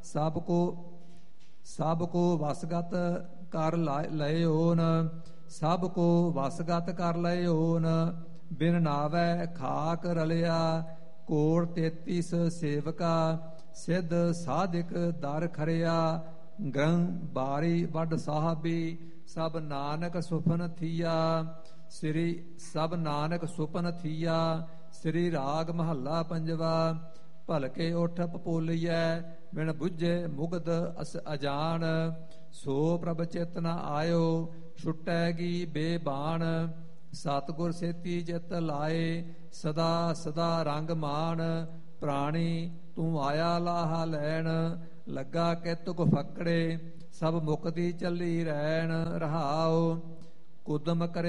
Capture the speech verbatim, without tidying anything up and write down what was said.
ਸਭ ਕੋ ਸਭ ਕੋ ਵਸਗਤ ਕਰ ਲਏ ਓਨ, ਸਭ ਕੋ ਵਸਗਤ ਕਰ ਲਏ ਓਨ। ਬਿਨ ਨਾਵੈ ਖਾਕ ਰਲਿਆ ਕੋੜ ਤੇਤੀਸ ਸੇਵਕਾ, ਸਿੱਧ ਸਾਧਿਕ ਦਰ ਖਰਿਆ ਗ੍ਰੰਥ ਬਾਰੀ ਵੱਡ ਸਾਹਿਬੀ। ਸਭ ਨਾਨਕ ਸੁਪਨ ਥੀਆ ਸ੍ਰੀ ਸਭ ਨਾਨਕ ਸੁਪਨ ਥੀਆ। ਸ੍ਰੀ ਰਾਗ ਮਹੱਲਾ ਪੰਜਵਾ। ਭਲਕੇ ਉਠ ਪਪੋਲੀਐ ਬਿਨ ਬੁੱਝੇ ਮੁਗਧ ਅਸ ਅਜਾਨ, ਸੋ ਪ੍ਰਭ ਚਿਤ ਨ ਆਇਓ ਛੁਟੈਗੀ ਬੇਬਾਨ। ਸਤਿਗੁਰ ਸੇਤੀ ਚਿਤ ਲਾਏ ਸਦਾ ਸਦਾ ਰੰਗ ਮਾਨ, ਪ੍ਰਾਣੀ ਤੂੰ ਆਇਆ ਲਾਹਾ ਲੈਣ ਲੱਗਾ ਕਿਤ ਕੋ ਫਕੜੇ। ਸਭ ਮੁਕਤੀ ਚੱਲੀ ਰਹਿਣ ਰਹਾਉ ਕੁਦਮ ਕਰੇ